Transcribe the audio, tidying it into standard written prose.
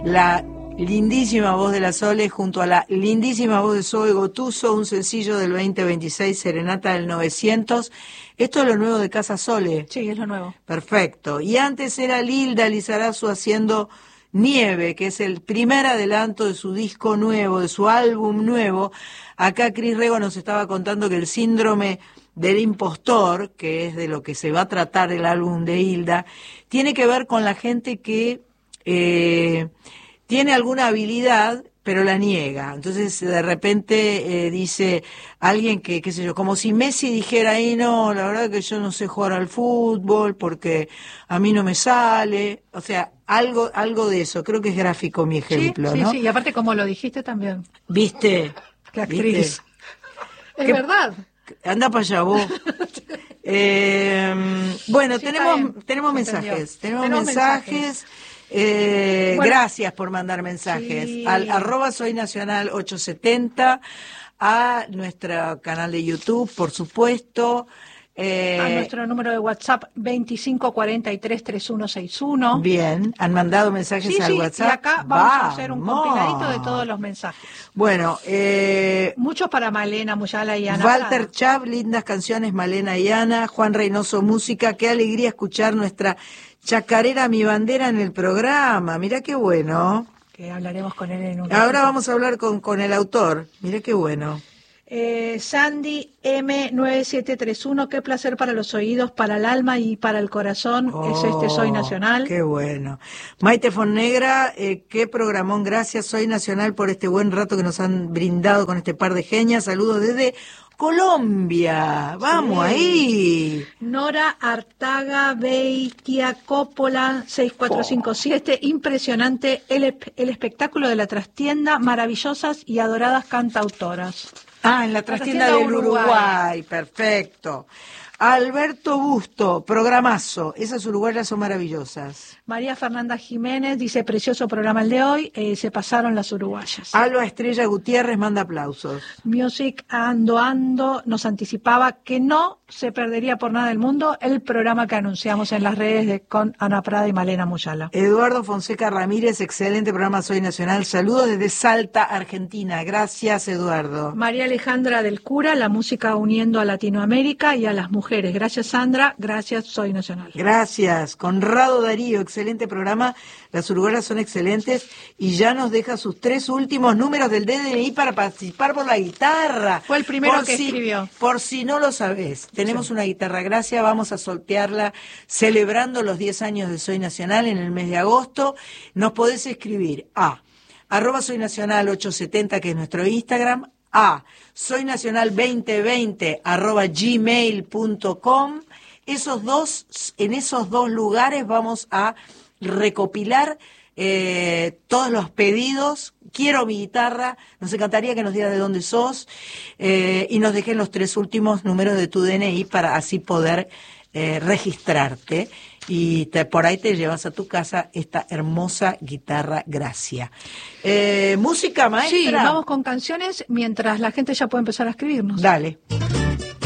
la lindísima voz de la Sole junto a la lindísima voz de Zoe Gotuso, un sencillo del 2026, Serenata del 900. Esto es lo nuevo de Casa Sole. Sí, es lo nuevo. Perfecto. Y antes era Lilda Lizarazu haciendo Nieve, que es el primer adelanto de su disco nuevo, de su álbum nuevo. Acá Cris Rego nos estaba contando que el síndrome del impostor, que es de lo que se va a tratar el álbum de Hilda, tiene que ver con la gente que tiene alguna habilidad, pero la niega. Entonces, de repente dice alguien que, qué sé yo, como si Messi dijera, no, la verdad que yo no sé jugar al fútbol porque a mí no me sale. O sea, algo de eso. Creo que es gráfico mi ejemplo, sí, ¿no? Sí, y aparte como lo dijiste también. ¿Viste? Qué actriz. ¿Viste? Es verdad. Anda para allá vos. Bueno, Sí, tenemos mensajes. Tenemos mensajes. Bueno, gracias por mandar mensajes al @soynacional 870, a nuestro canal de YouTube, por supuesto, a nuestro número de WhatsApp 25433161. Bien, han mandado mensajes al WhatsApp. Y acá vamos a hacer un compiladito de todos los mensajes. Bueno, muchos para Malena Muyala y Ana Walter Chav, lindas canciones, Malena y Ana. Juan Reynoso, música, qué alegría escuchar nuestra chacarera Mi Bandera en el programa. Mirá qué bueno. Que hablaremos con él en un Ahora ratito. vamos a hablar con el autor. Mirá qué bueno. Sandy M9731, qué placer para los oídos, para el alma y para el corazón. Es Soy Nacional. Qué bueno. Maite Fonnegra, qué programón, gracias Soy Nacional por este buen rato que nos han brindado con este par de genias. Saludos desde Colombia, vamos ahí. Nora Artaga Beitia Coppola 6457, impresionante el espectáculo de la trastienda, maravillosas y adoradas cantautoras. En la trastienda del Uruguay, perfecto. Alberto Busto, programazo, esas uruguayas son maravillosas. María Fernanda Jiménez dice, precioso programa el de hoy, se pasaron las uruguayas. Alba Estrella Gutiérrez manda aplausos. Music Ando nos anticipaba que no se perdería por nada del mundo el programa que anunciamos en las redes con Ana Prada y Malena Muyala. Eduardo Fonseca Ramírez, excelente programa Soy Nacional, saludos desde Salta, Argentina, gracias Eduardo. María Alejandra del Cura, la música uniendo a Latinoamérica y a las mujeres. Gracias Sandra, gracias Soy Nacional. Gracias. Conrado Darío, excelente programa, las uruguayas son excelentes y ya nos deja sus 3 últimos números del DNI para participar por la guitarra. Fue el primero que escribió. Por si no lo sabés, tenemos una guitarra gracia, vamos a sortearla celebrando los 10 años de Soy Nacional en el mes de agosto. Nos podés escribir a @soynacional870, que es nuestro Instagram, a soynacional2020@gmail.com. En esos dos lugares vamos a recopilar todos los pedidos. Quiero mi guitarra, nos encantaría que nos digas de dónde sos y nos dejen los 3 últimos números de tu DNI para así poder registrarte y por ahí te llevas a tu casa esta hermosa guitarra Gracia. ¿Música, maestra? Sí, vamos con canciones mientras la gente ya puede empezar a escribirnos. Dale.